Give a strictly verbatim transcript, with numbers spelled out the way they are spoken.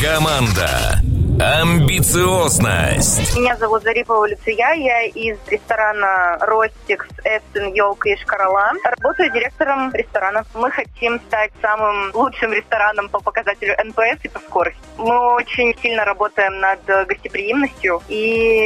Команда. Амбициозность. Меня зовут Зарипова Люция, я из ресторана «Ростикс», «Эссен», «Елка» и «Шкарала». Работаю директором ресторана. Мы хотим стать самым лучшим рестораном по показателю эн пэ эс и по скорости. Мы очень сильно работаем над гостеприимностью и